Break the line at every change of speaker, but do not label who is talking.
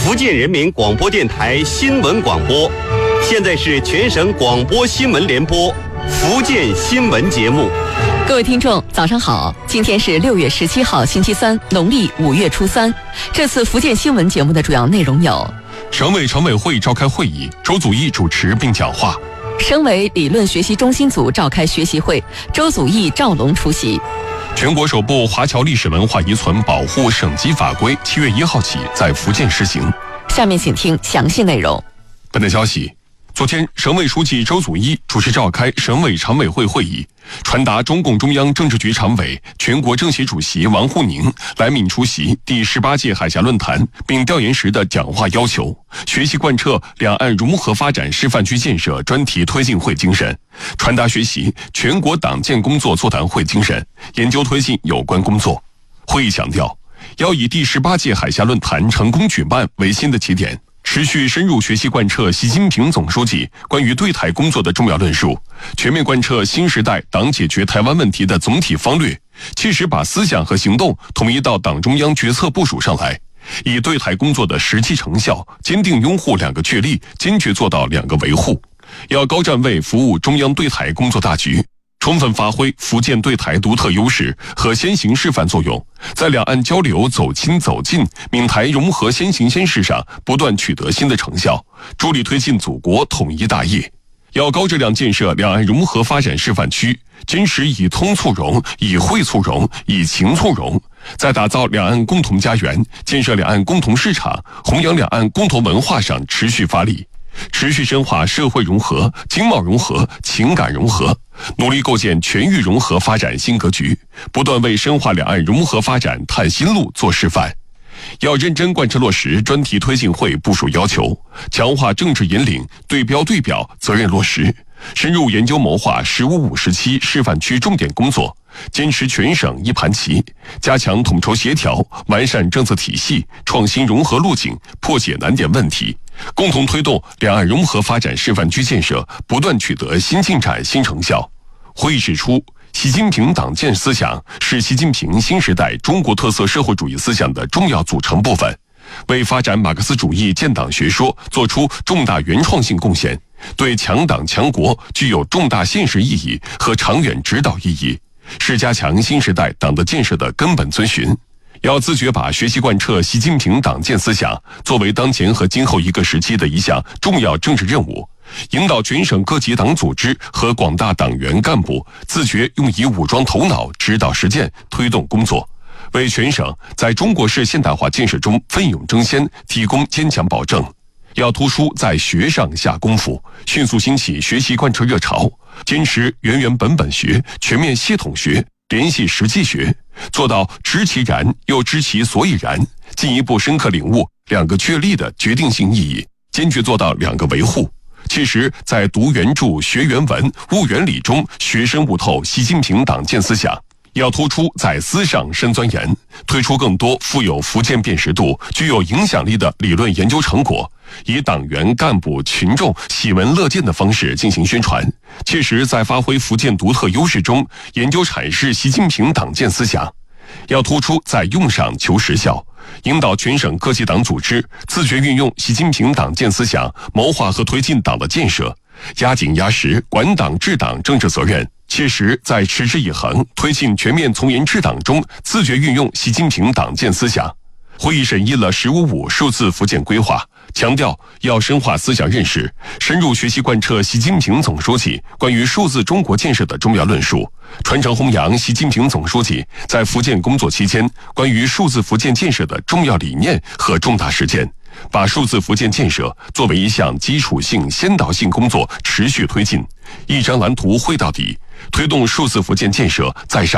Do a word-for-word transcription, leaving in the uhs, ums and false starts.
福建人民广播电台新闻广播。现在是全省广播新闻联播福建新闻节目。
各位听众，早上好！今天是六月十七号，星期三，农历五月初三。这次福建新闻节目的主要内容有：
省委常委会召开会议，周祖义主持并讲话；
省委理论学习中心组召开学习会，周祖义、赵龙出席。
全国首部华侨历史文化遗存保护省级法规七月一号起在福建施行。
下面请听详细内容。
本台消息，昨天，省委书记周祖义主持召开省委常委会会议，传达中共中央政治局常委、全国政协主席王沪宁来闽出席第十八届海峡论坛并调研时的讲话要求，学习贯彻两岸融合发展示范区建设专题推进会精神，传达学习全国党建工作座谈会精神，研究推进有关工作。会议强调，要以第十八届海峡论坛成功举办为新的起点，持续深入学习贯彻习近平总书记关于对台工作的重要论述，全面贯彻新时代党解决台湾问题的总体方略，切实把思想和行动统一到党中央决策部署上来，以对台工作的实际成效，坚定拥护两个确立，坚决做到两个维护。要高站位服务中央对台工作大局，充分发挥福建对台独特优势和先行示范作用，在两岸交流走亲走近、闽台融合先行先试上不断取得新的成效，助力推进祖国统一大业。要高质量建设两岸融合发展示范区，坚持以通促融、以惠促融、以情促融，在打造两岸共同家园、建设两岸共同市场、弘扬两岸共同文化上持续发力，持续深化社会融合、经贸融合、情感融合，努力构建全域融合发展新格局，不断为深化两岸融合发展探新路做示范。要认真贯彻落实专题推进会部署要求，强化政治引领、对标对表、责任落实，深入研究谋划“十五五”时期示范区重点工作，坚持全省一盘棋，加强统筹协调，完善政策体系，创新融合路径，破解难点问题，共同推动两岸融合发展示范区建设不断取得新进展、新成效。会议指出，习近平党建思想是习近平新时代中国特色社会主义思想的重要组成部分，为发展马克思主义建党学说做出重大原创性贡献，对强党强国具有重大现实意义和长远指导意义，是加强新时代党的建设的根本遵循。要自觉把学习贯彻习近平党建思想作为当前和今后一个时期的一项重要政治任务，引导全省各级党组织和广大党员干部自觉用以武装头脑，指导实践，推动工作，为全省在中国式现代化建设中奋勇争先提供坚强保证。要突出在学上下功夫，迅速兴起学习贯彻热潮，坚持原原本本学、全面系统学、联系实际学，做到知其然又知其所以然，进一步深刻领悟两个确立的决定性意义，坚决做到两个维护，切实在读原著、学原文、悟原理中学深悟透习近平党建思想。要突出在思上深钻研，推出更多富有福建辨识度、具有影响力的理论研究成果，以党员干部群众喜闻乐见的方式进行宣传，切实在发挥福建独特优势中研究阐释习近平党建思想。要突出在用上求实效，引导全省各级党组织自觉运用习近平党建思想，谋划和推进党的建设，压紧压实管党治党政治责任，切实在持之以恒推进全面从严治党中自觉运用习近平党建思想。会议审议了“十五五”数字福建规划，强调要深化思想认识，深入学习贯彻习近平总书记关于数字中国建设的重要论述，传承弘扬习近平总书记在福建工作期间关于数字福建建设的重要理念和重大实践，把数字福建建设作为一项基础性、先导性工作持续推进，一张蓝图绘到底，推动数字福建建设再上